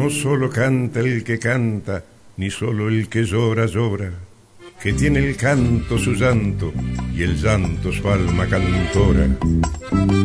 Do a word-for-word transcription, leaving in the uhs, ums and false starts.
No solo canta el que canta, ni solo el que llora, llora, que tiene el canto su llanto y el llanto su alma cantora.